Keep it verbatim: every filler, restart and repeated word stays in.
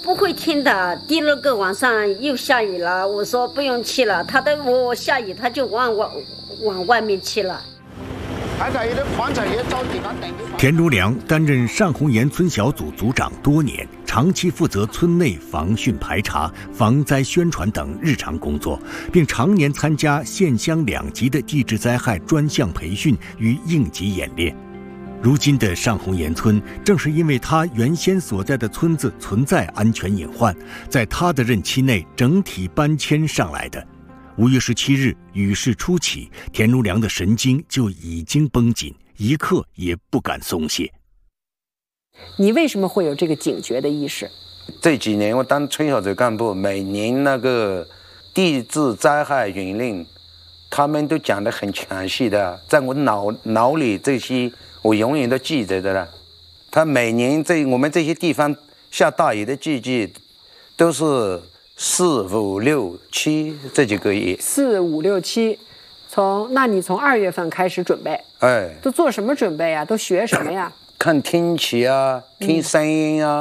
不会听的。第二个晚上又下雨了，我说不用去了，他的我下雨他就往往往外面去了。 田如良担任上红岩村小组组长多年，长期负责村内防汛排查、防灾宣传等日常工作，并常年参加县乡两级的地质灾害专项培训与应急演练。如今的上红岩村，正是因为他原先所在的村子存在安全隐患，在他的任期内整体搬迁上来的。五月十七日，雨势初起，田如良的神经就已经绷紧，一刻也不敢松懈。 你为什么会有这个警觉的意识？ 这几年我当村小组干部，每年那个地质灾害演练，他们都讲得很详细的，在我脑脑里这些我永远都记着的了。他每年在我们这些地方下大雨的季节，都是四五六七这几个月。 四五六七，从那你从二月份开始准备， 哎， 都做什么准备啊？都学什么呀？ 看天气啊，听声音啊。